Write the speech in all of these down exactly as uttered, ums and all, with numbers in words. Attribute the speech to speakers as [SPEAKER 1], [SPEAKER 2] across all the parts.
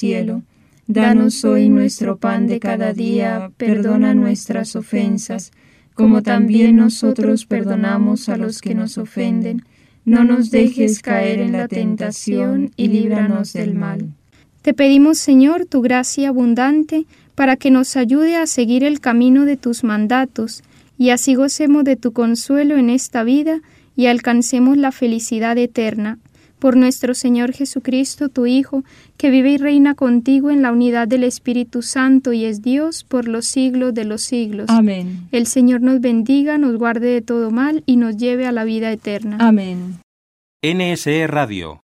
[SPEAKER 1] cielo. Danos hoy nuestro pan de cada día, perdona nuestras ofensas, como también nosotros perdonamos a los que nos ofenden. No nos dejes caer en la tentación y líbranos del mal.
[SPEAKER 2] Te pedimos, Señor, tu gracia abundante, para que nos ayude a seguir el camino de tus mandatos, y así gocemos de tu consuelo en esta vida y alcancemos la felicidad eterna. Por nuestro Señor Jesucristo, tu Hijo, que vive y reina contigo en la unidad del Espíritu Santo y es Dios por los siglos de los siglos.
[SPEAKER 1] Amén.
[SPEAKER 2] El Señor nos bendiga, nos guarde de todo mal y nos lleve a la vida eterna.
[SPEAKER 1] Amén.
[SPEAKER 3] N S E Radio.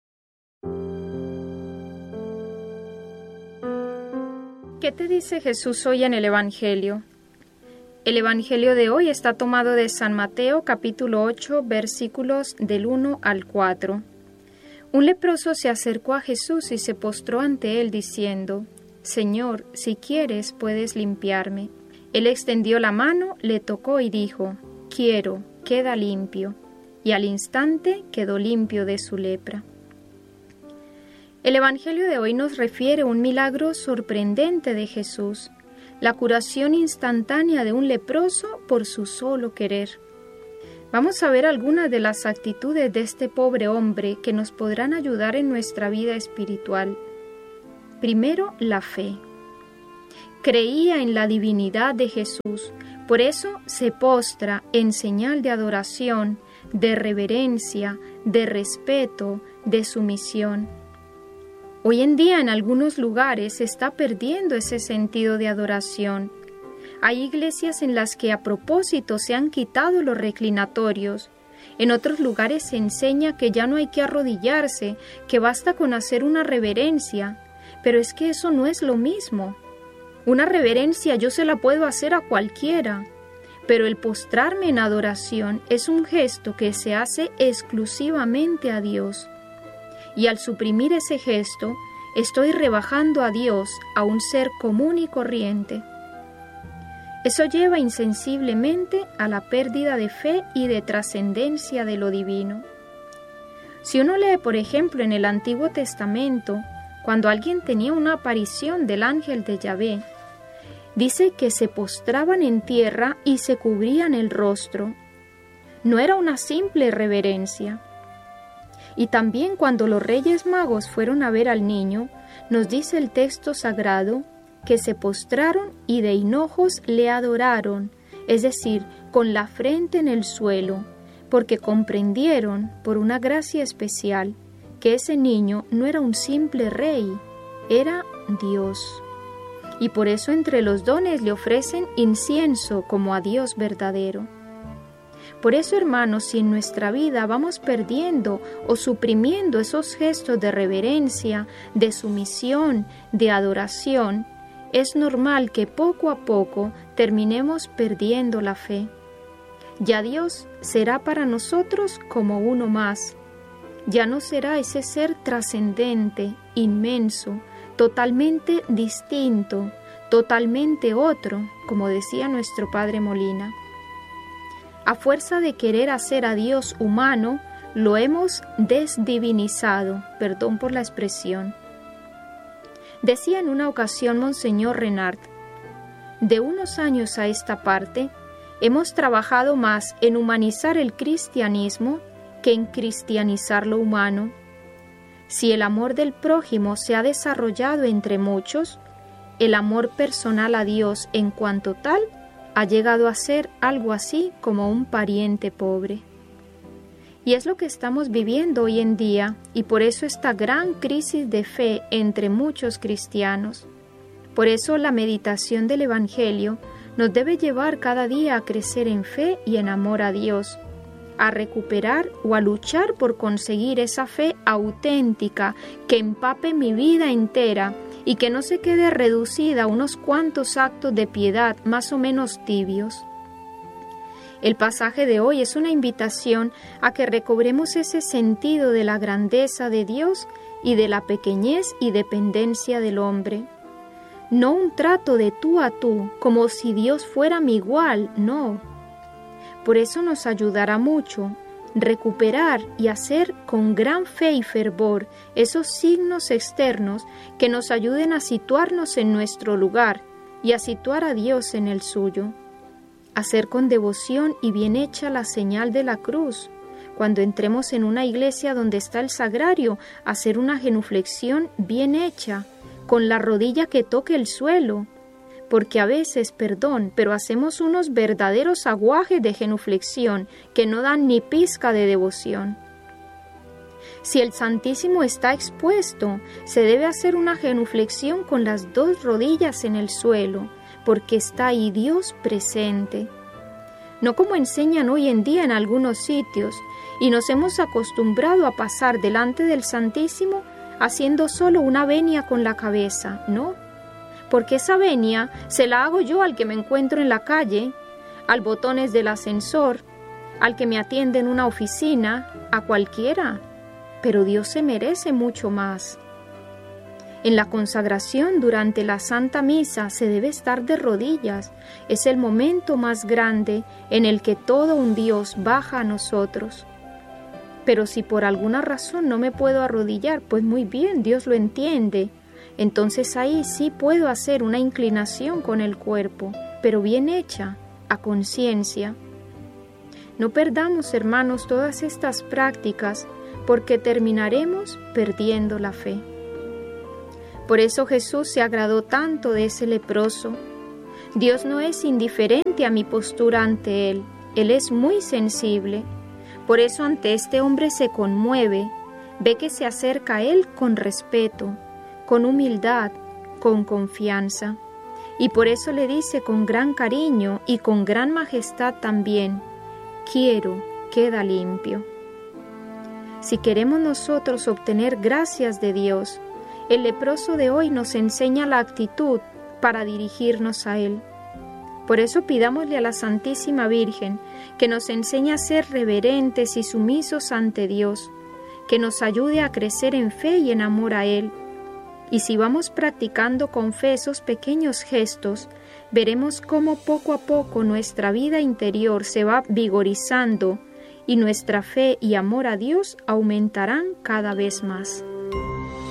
[SPEAKER 2] ¿Qué te dice Jesús hoy en el Evangelio? El Evangelio de hoy está tomado de San Mateo, capítulo ocho, versículos del uno al cuatro. Un leproso se acercó a Jesús y se postró ante él diciendo: Señor, si quieres, puedes limpiarme. Él extendió la mano, le tocó y dijo: Quiero, queda limpio. Y al instante quedó limpio de su lepra. El Evangelio de hoy nos refiere un milagro sorprendente de Jesús, la curación instantánea de un leproso por su solo querer. Vamos a ver algunas de las actitudes de este pobre hombre que nos podrán ayudar en nuestra vida espiritual. Primero, la fe. Creía en la divinidad de Jesús, por eso se postra en señal de adoración, de reverencia, de respeto, de sumisión. Hoy en día en algunos lugares se está perdiendo ese sentido de adoración. Hay iglesias en las que a propósito se han quitado los reclinatorios. En otros lugares se enseña que ya no hay que arrodillarse, que basta con hacer una reverencia. Pero es que eso no es lo mismo. Una reverencia yo se la puedo hacer a cualquiera, pero el postrarme en adoración es un gesto que se hace exclusivamente a Dios. Y al suprimir ese gesto, estoy rebajando a Dios a un ser común y corriente. Eso lleva insensiblemente a la pérdida de fe y de trascendencia de lo divino. Si uno lee, por ejemplo, en el Antiguo Testamento, cuando alguien tenía una aparición del ángel de Yahvé, dice que se postraban en tierra y se cubrían el rostro. No era una simple reverencia. Y también cuando los Reyes Magos fueron a ver al niño, nos dice el texto sagrado que se postraron y de hinojos le adoraron, es decir, con la frente en el suelo, porque comprendieron, por una gracia especial, que ese niño no era un simple rey, era Dios. Y por eso entre los dones le ofrecen incienso como a Dios verdadero. Por eso, hermanos, si en nuestra vida vamos perdiendo o suprimiendo esos gestos de reverencia, de sumisión, de adoración, es normal que poco a poco terminemos perdiendo la fe. Ya Dios será para nosotros como uno más. Ya no será ese ser trascendente, inmenso, totalmente distinto, totalmente otro, como decía nuestro Padre Molina. A fuerza de querer hacer a Dios humano, lo hemos desdivinizado, perdón por la expresión. Decía en una ocasión Monseñor Renard: de unos años a esta parte, hemos trabajado más en humanizar el cristianismo que en cristianizar lo humano. Si el amor del prójimo se ha desarrollado entre muchos, el amor personal a Dios en cuanto tal ha llegado a ser algo así como un pariente pobre. Y es lo que estamos viviendo hoy en día, y por eso esta gran crisis de fe entre muchos cristianos. Por eso la meditación del Evangelio nos debe llevar cada día a crecer en fe y en amor a Dios, a recuperar o a luchar por conseguir esa fe auténtica que empape mi vida entera y que no se quede reducida a unos cuantos actos de piedad más o menos tibios. El pasaje de hoy es una invitación a que recobremos ese sentido de la grandeza de Dios y de la pequeñez y dependencia del hombre. No un trato de tú a tú, como si Dios fuera mi igual, no. Por eso nos ayudará mucho recuperar y hacer con gran fe y fervor esos signos externos que nos ayuden a situarnos en nuestro lugar y a situar a Dios en el suyo. Hacer con devoción y bien hecha la señal de la cruz. Cuando entremos en una iglesia donde está el sagrario, hacer una genuflexión bien hecha, con la rodilla que toque el suelo, porque a veces, perdón, pero hacemos unos verdaderos aguajes de genuflexión que no dan ni pizca de devoción. Si el Santísimo está expuesto, se debe hacer una genuflexión con las dos rodillas en el suelo, porque está ahí Dios presente. No como enseñan hoy en día en algunos sitios, y nos hemos acostumbrado a pasar delante del Santísimo haciendo solo una venia con la cabeza, ¿no? Porque esa venia se la hago yo al que me encuentro en la calle, al botones del ascensor, al que me atiende en una oficina, a cualquiera. Pero Dios se merece mucho más. En la consagración durante la Santa Misa se debe estar de rodillas. Es el momento más grande en el que todo un Dios baja a nosotros. Pero si por alguna razón no me puedo arrodillar, pues muy bien, Dios lo entiende. Entonces ahí sí puedo hacer una inclinación con el cuerpo, pero bien hecha, a conciencia. No perdamos, hermanos, todas estas prácticas, porque terminaremos perdiendo la fe. Por eso Jesús se agradó tanto de ese leproso. Dios no es indiferente a mi postura ante Él, Él es muy sensible. Por eso ante este hombre se conmueve, ve que se acerca a Él con respeto, con humildad, con confianza. Y por eso le dice con gran cariño y con gran majestad también, quiero, queda limpio. Si queremos nosotros obtener gracias de Dios, el leproso de hoy nos enseña la actitud para dirigirnos a Él. Por eso pidámosle a la Santísima Virgen que nos enseñe a ser reverentes y sumisos ante Dios, que nos ayude a crecer en fe y en amor a Él. Y si vamos practicando con fe esos pequeños gestos, veremos cómo poco a poco nuestra vida interior se va vigorizando y nuestra fe y amor a Dios aumentarán cada vez más.